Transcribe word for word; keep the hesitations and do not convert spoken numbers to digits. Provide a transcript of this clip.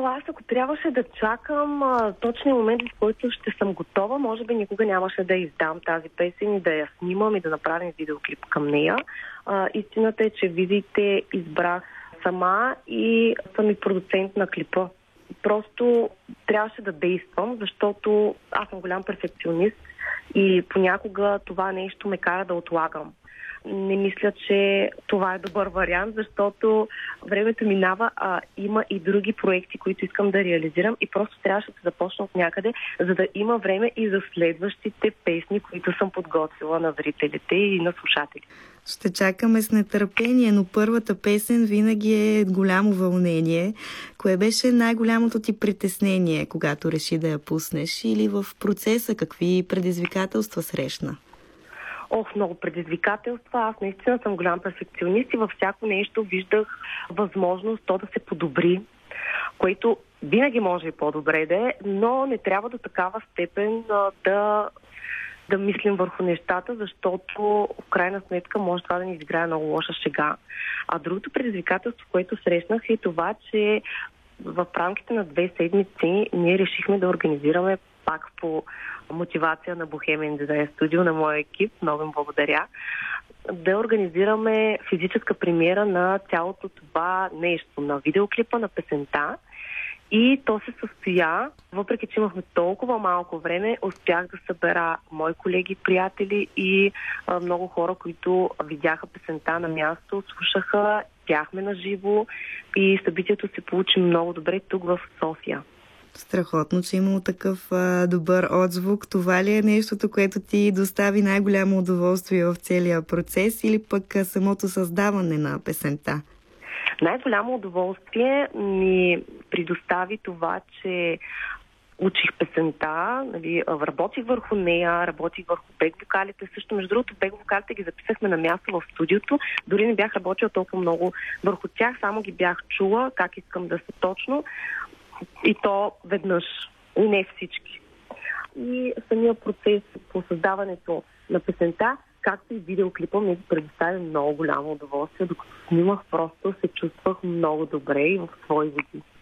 аз ако трябваше да чакам а, точния момент, в който ще съм готова, може би никога нямаше да издам тази песен и да я снимам и да направим видеоклип към нея. А, истината е, че визиите избрах сама и съм и продуцент на клипа. Просто трябваше да действам, защото аз съм голям перфекционист и понякога това нещо ме кара да отлагам. Не мисля, че това е добър вариант, защото времето минава, а има и други проекти, които искам да реализирам и просто трябваше да започна от някъде, за да има време и за следващите песни, които съм подготвила на зрителите и на слушателите. Ще чакаме с нетърпение, но първата песен винаги е голямо вълнение. Кое беше най-голямото ти притеснение, когато реши да я пуснеш, или в процеса какви предизвикателства срещна? Ох, много предизвикателства. Аз наистина съм голям перфекционист и във всяко нещо виждах възможност то да се подобри, което винаги може и по-добре да е, но не трябва до такава степен да, да мислим върху нещата, защото в крайна сметка може това да ни изиграе много лоша шега. А другото предизвикателство, което срещнах, е това, че в рамките на две седмици ние решихме да организираме пак по мотивация на Bohemian Design Studio, на моя екип, много им благодаря, да организираме физическа премиера на цялото това нещо, на видеоклипа, на песента. И то се състоя, въпреки че имахме толкова малко време, успях да събера мои колеги, приятели и а, много хора, които видяха песента на място, слушаха, бяхме на живо и събитието се получи много добре тук в София. Страхотно, че имало такъв а, добър отзвук. Това ли е нещото, което ти достави най-голямо удоволствие в целия процес, или пък а, самото създаване на песента? Най-голямо удоволствие ми предостави това, че учих песента, нали, работих върху нея, работих върху бек-вокалите. Също, между другото, бек-вокалите ги записахме на място в студиото. Дори не бях работила толкова много върху тях, само ги бях чула, как искам да са точно. И то веднъж. И не всички. И самия процес по създаването на песента, както и видеоклипа, ми предостави много голямо удоволствие. Докато снимах, просто се чувствах много добре и в свои води.